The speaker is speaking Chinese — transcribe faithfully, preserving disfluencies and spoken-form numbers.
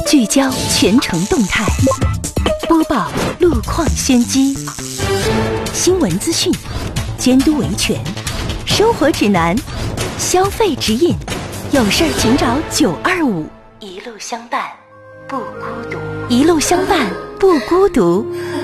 聚焦全城动态，播报路况先机，新闻资讯，监督维权，生活指南，消费指引，有事儿请找九二五，一路相伴不孤独，一路相伴不孤独。